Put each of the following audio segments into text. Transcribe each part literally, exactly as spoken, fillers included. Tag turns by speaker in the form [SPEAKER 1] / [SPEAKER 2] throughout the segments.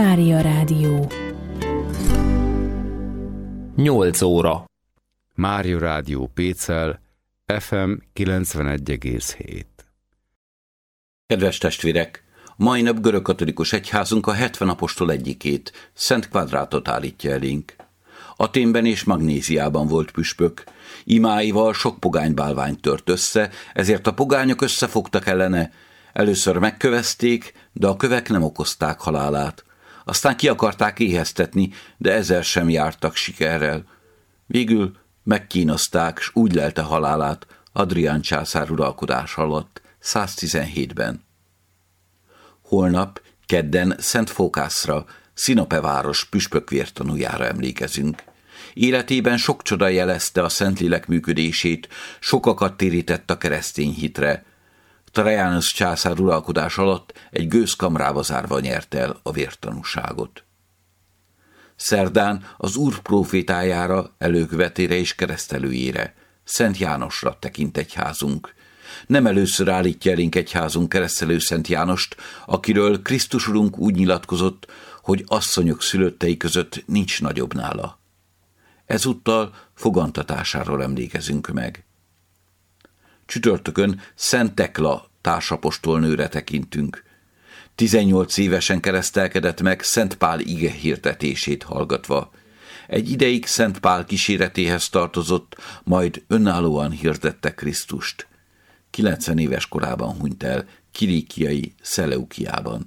[SPEAKER 1] Mária Rádió.
[SPEAKER 2] nyolc óra.
[SPEAKER 3] Mária Rádió Pécel, ef em kilencvenegy egész hét.
[SPEAKER 4] Kedves testvérek! Mai nap görögkatolikus egyházunk a hetven apostol egyikét, Szent Kvadrátot állítja elénk. Athénben és Magnéziában volt püspök. Imáival sok pogánybálványt tört össze, ezért a pogányok összefogtak ellene. Először megkövezték, de a kövek nem okozták halálát. Aztán ki akarták éheztetni, de ezzel sem jártak sikerrel. Végül megkínozták, s úgy lelte halálát Adrián császár uralkodás alatt, száztizenhétben. Holnap, kedden Szent Fókászra, Szinope város püspök vértanújára emlékezünk. Életében sok csoda jelezte a Szentlélek működését, sokakat térített a keresztény hitre. Trajanus császár uralkodás alatt egy gőzkamrába zárva nyerte el a vértanúságot. Szerdán az Úr prófétájára, előkövetére és keresztelőjére, Szent Jánosra tekint egyházunk. Nem először állítja elénk egyházunk keresztelő Szent Jánost, akiről Krisztus Urunk úgy nyilatkozott, hogy asszonyok szülöttei között nincs nagyobb nála. Ezúttal fogantatásáról emlékezünk meg. Csütörtökön Szent Tekla társapostolnőre tekintünk. tizennyolc évesen keresztelkedett meg Szent Pál ige hirdetését hallgatva. Egy ideig Szent Pál kíséretéhez tartozott, majd önállóan hirdette Krisztust. kilencven éves korában hunyt el Kilikiai Szeleukiában.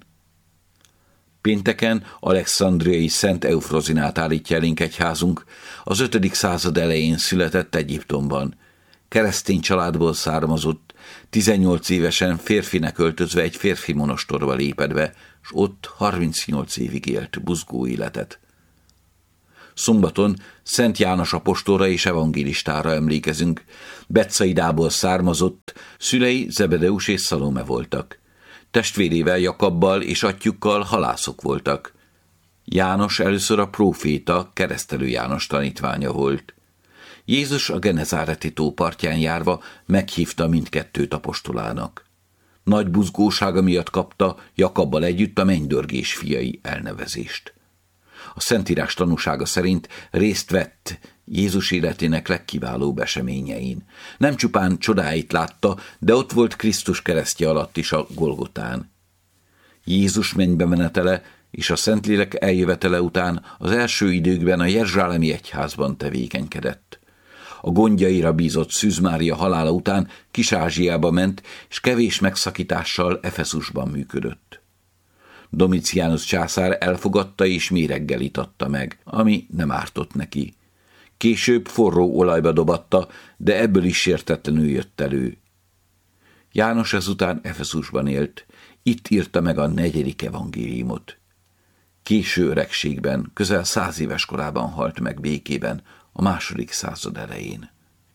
[SPEAKER 4] Pénteken Alexandriai Szent Eufrozinát állítja elénk egyházunk, az ötödik század elején született Egyiptomban. Keresztény családból származott, tizennyolc évesen férfinek öltözve egy férfi monostorba lépett be, s ott harmincnyolc évig élt buzgó életet. Szombaton Szent János apostolra és evangélistára emlékezünk. Betszaidából származott, szülei Zebedeus és Szalome voltak. Testvérével Jakabbal és atyjukkal halászok voltak. János először a próféta, keresztelő János tanítványa volt. Jézus a Genezáreti tó partján járva meghívta mindkettőt apostolának. Nagy buzgósága miatt kapta Jakabbal együtt a mennydörgés fiai elnevezést. A Szentírás tanúsága szerint részt vett Jézus életének legkiválóbb eseményein. Nem csupán csodáit látta, de ott volt Krisztus keresztje alatt is a Golgotán. Jézus mennybe menetele és a Szentlélek eljövetele után az első időkben a Jeruzsálemi egyházban tevékenykedett. A gondjaira bízott Szűz Mária halála után Kis-Ázsiába ment, és kevés megszakítással Efeszusban működött. Domitianus császár elfogadta és méreggel itatta meg, ami nem ártott neki. Később forró olajba dobatta, de ebből is sértetlenül jött elő. János ezután Efeszusban élt, itt írta meg a negyedik evangéliumot. Késő öregségben, közel száz éves korában halt meg békében, a második század elején.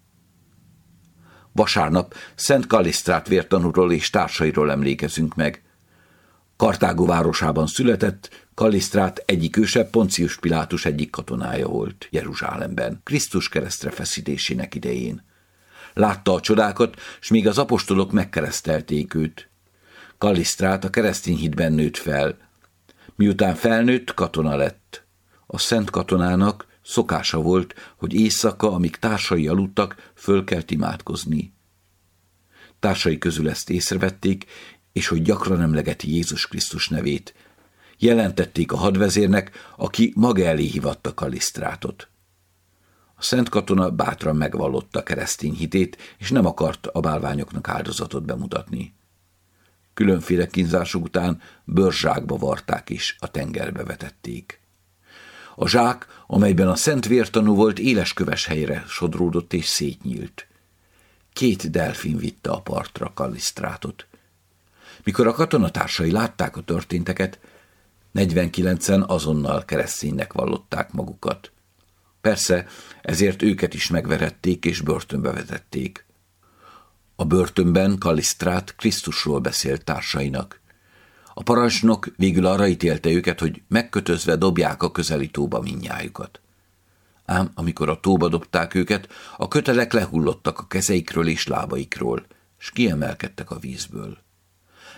[SPEAKER 4] Vasárnap Szent Kallisztrát vértanúról és társairól emlékezünk meg. Kartágó városában született, Kallisztrát egyik őse Poncius Pilátus egyik katonája volt Jeruzsálemben, Krisztus keresztre feszítésének idején. Látta a csodákat, s még az apostolok megkeresztelték őt. Kallisztrát a keresztény hitben nőtt fel. Miután felnőtt, katona lett. A szent katonának szokása volt, hogy éjszaka, amíg társai aludtak, fölkelt imádkozni. Társai közül ezt észrevették, és hogy gyakran emlegeti Jézus Krisztus nevét. Jelentették a hadvezérnek, aki maga elé hívatta Kallisztrátot. A szent katona bátran megvallotta keresztény hitét, és nem akart a bálványoknak áldozatot bemutatni. Különféle kínzások után bőrzsákba varták és a tengerbe vetették. A zsák, amelyben a szent vértanú volt, élesköves helyre sodródott és szétnyílt. Két delfin vitte a partra Kallisztrátot. Mikor a katonatársai látták a történteket, negyvenkilencen azonnal kereszténynek vallották magukat. Persze, ezért őket is megverették és börtönbe vetették. A börtönben Kallisztrát Krisztusról beszélt társainak. A parancsnok végül arra ítélte őket, hogy megkötözve dobják a közeli tóba mindnyájukat. Ám amikor a tóba dobták őket, a kötelek lehullottak a kezeikről és lábaikról, s kiemelkedtek a vízből.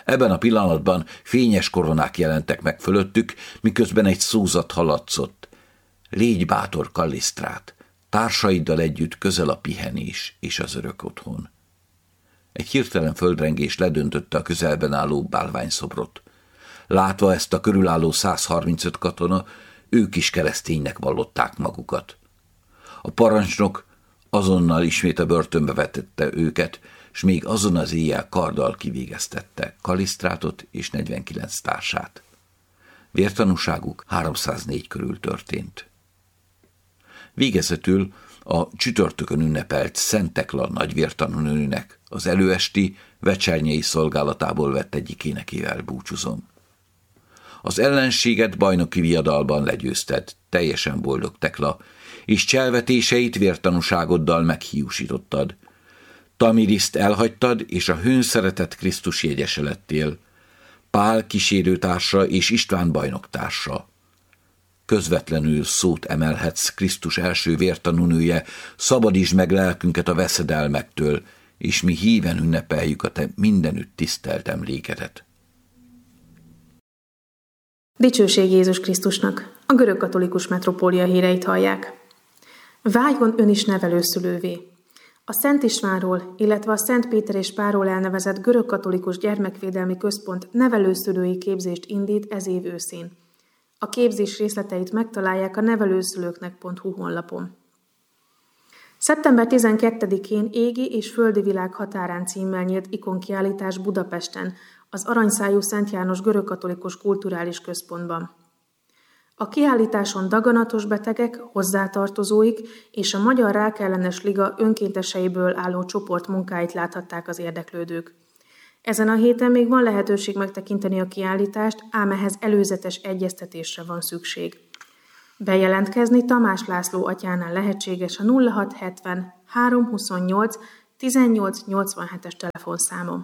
[SPEAKER 4] Ebben a pillanatban fényes koronák jelentek meg fölöttük, miközben egy szúzat haladszott. Légy bátor, Kallisztrát, társaiddal együtt közel a pihenés és az örök otthon. Egy hirtelen földrengés ledöntötte a közelben álló bálványszobrot. Látva ezt a körülálló száz harmincöt katona, ők is kereszténynek vallották magukat. A parancsnok azonnal ismét a börtönbe vetette őket, s még azon az éjjel karddal kivégeztette Kallisztrátot és negyvenkilenc társát. Vértanúságuk háromszáznégy körül történt. Végezetül a csütörtökön ünnepelt Szent Tekla nagyvértanúnőnek az előesti vecsernyei szolgálatából vett egyikénekével búcsúzom. Az ellenséget bajnoki viadalban legyőzted, teljesen boldog Tekla, és cselvetéseit vértanúságoddal meghiúsítottad. Tamiriszt elhagytad, és a hőn szeretett Krisztus jegyese lettél, Pál kísérőtársa és István bajnoktársa. Közvetlenül szót emelhetsz Krisztus első vértanúnője, szabadítsd meg lelkünket a veszedelmektől, és mi híven ünnepeljük a te mindenütt tisztelt emlékedet.
[SPEAKER 1] Dicsőség Jézus Krisztusnak! A görögkatolikus metropólia híreit hallják. Váljon ön is nevelőszülővé! A Szent Istvánról, illetve a Szent Péter és Pálról elnevezett görögkatolikus gyermekvédelmi központ nevelőszülői képzést indít ez év őszén. A képzés részleteit megtalálják a nevelőszülőknek pont hu honlapon. szeptember tizenkettedikén Égi és Földi világ határán címmel nyílt ikonkiállítás Budapesten, az Aranyszájú Szent János Görögkatolikus Kulturális Központban. A kiállításon daganatos betegek, hozzátartozóik és a Magyar Rákellenes Liga önkénteseiből álló csoport munkáit láthatták az érdeklődők. Ezen a héten még van lehetőség megtekinteni a kiállítást, ám ehhez előzetes egyeztetésre van szükség. Bejelentkezni Tamás László atyánál lehetséges a nulla hat hetven három huszonnyolc tizennyolc nyolcvanhetes telefonszámon.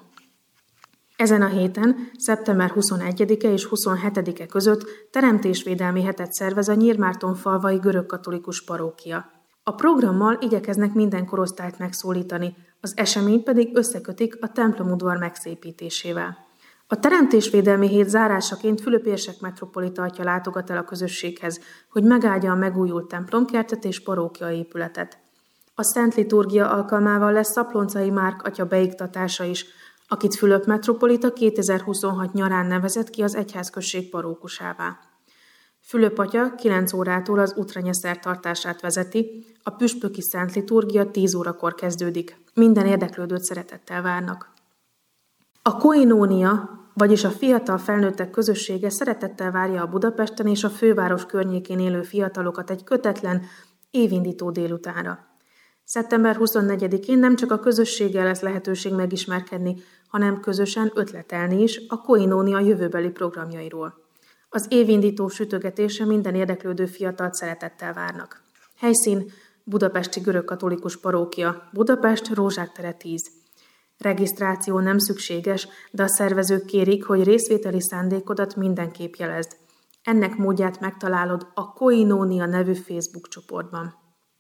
[SPEAKER 1] Ezen a héten, szeptember huszonegyedike és huszonhetedike között teremtésvédelmi hetet szervez a Nyírmártonfalvai görögkatolikus parókia. A programmal igyekeznek minden korosztályt megszólítani, az eseményt pedig összekötik a templomudvar megszépítésével. A teremtésvédelmi hét zárásaként Fülöp-érsek metropolita atya látogat el a közösséghez, hogy megáldja a megújult templomkertet és parókia épületet. A Szent Liturgia alkalmával lesz Szapploncai Márk atya beiktatása is, akit Fülöp metropolita kétezer-huszonhat nyarán nevezett ki az egyházközség parókusává. Fülöp atya kilenc órától az utranye szertartását vezeti, a püspöki Szent Liturgia tíz órakor kezdődik. Minden érdeklődőt szeretettel várnak. A Koinónia, vagyis a fiatal felnőttek közössége szeretettel várja a Budapesten és a főváros környékén élő fiatalokat egy kötetlen, évindító délutánra. szeptember huszonnegyedikén nem csak a közösséggel lesz lehetőség megismerkedni, hanem közösen ötletelni is a Koinónia jövőbeli programjairól. Az évindító sütögetése minden érdeklődő fiatalt szeretettel várnak. Helyszín Budapesti Görögkatolikus Parókia, Budapest, Rózsák tere tíz. Regisztráció nem szükséges, de a szervezők kérik, hogy részvételi szándékodat mindenképp jelezd. Ennek módját megtalálod a Koinónia nevű Facebook csoportban.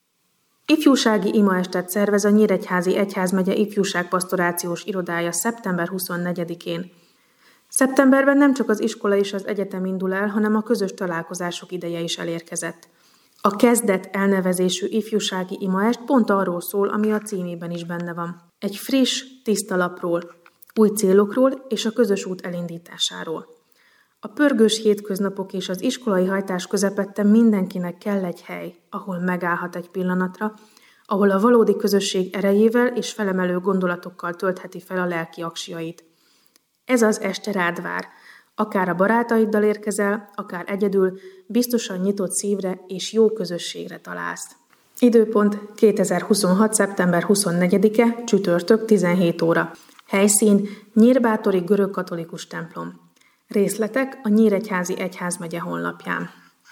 [SPEAKER 1] Ifjúsági imaestet szervez a Nyíregyházi Egyházmegye ifjúságpastorációs irodája szeptember huszonnegyedikén. Szeptemberben nem csak az iskola és az egyetem indul el, hanem a közös találkozások ideje is elérkezett. A Kezdet elnevezésű ifjúsági imaest pont arról szól, ami a címében is benne van. Egy friss, tiszta lapról, új célokról és a közös út elindításáról. A pörgős hétköznapok és az iskolai hajtás közepette mindenkinek kell egy hely, ahol megállhat egy pillanatra, ahol a valódi közösség erejével és felemelő gondolatokkal töltheti fel a lelki aksiait. Ez az este rád vár. Akár a barátaiddal érkezel, akár egyedül, biztosan nyitott szívre és jó közösségre találsz. Időpont kétezer-huszonhat. szeptember huszonnegyedike, csütörtök, tizenhét óra. Helyszín Nyírbátori Görögkatolikus templom. Részletek a Nyíregyházi Egyházmegye honlapján.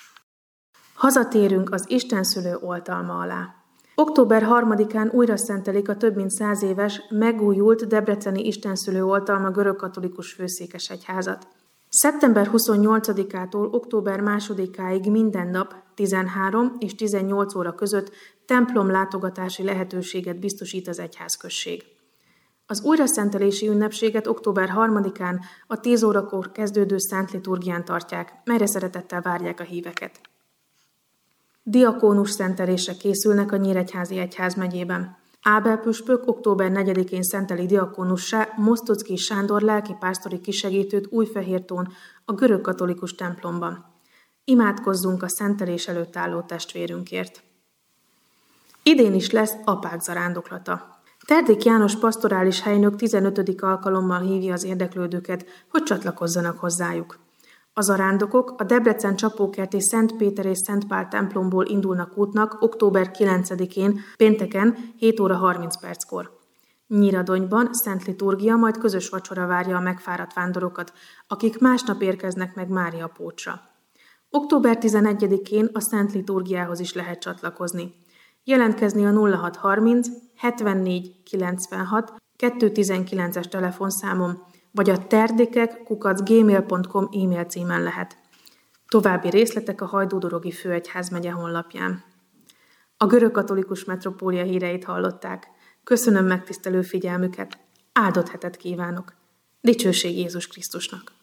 [SPEAKER 1] Hazatérünk az Istenszülő oltalma alá. október harmadikán újra szentelik a több mint száz éves, megújult debreceni Istenszülő oltalma görögkatolikus főszékesegyházat. szeptember huszonnyolcadikától október másodikáig minden nap tizenhárom és tizennyolc óra között templomlátogatási lehetőséget biztosít az egyházközség. Az újraszentelési ünnepséget október harmadikán a tíz órakor kezdődő Szent Liturgián tartják, melyre szeretettel várják a híveket. Diakónus szentelésre készülnek a Nyíregyházi Egyházmegyében. Ábel püspök október negyedikén szenteli diakónussá Mosztocki Sándor lelkipásztori kisegítőt Újfehértón a görögkatolikus templomban. Imádkozzunk a szentelés előtt álló testvérünkért. Idén is lesz apák zarándoklata. Terdik János pastorális helynök tizenötödik alkalommal hívja az érdeklődőket, hogy csatlakozzanak hozzájuk. A zarándokok a Debrecen Csapókerti Szent Péter és Szent Pál templomból indulnak útnak október kilencedikén, pénteken hét óra harminc perckor. Nyíradonyban Szent Liturgia, majd közös vacsora várja a megfáradt vándorokat, akik másnap érkeznek meg Mária Pócsra. október tizenegyedikén a Szent Liturgiához is lehet csatlakozni. Jelentkezni a nulla hat harminc hetvennégy kilencvenhat kettőszáztizenkilences telefonszámom, vagy a terdikek kukac gmail pont com e-mail címen lehet. További részletek a Hajdúdorogi Főegyházmegye honlapján. A görögkatolikus metropólia híreit hallották. Köszönöm megtisztelő figyelmüket, áldott hetet kívánok! Dicsőség Jézus Krisztusnak!